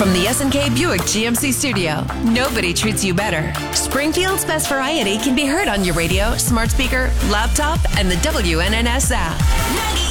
From the S&K Buick GMC studio, nobody treats you better. Springfield's best variety can be heard on your radio, smart speaker, laptop, and the WNNS app.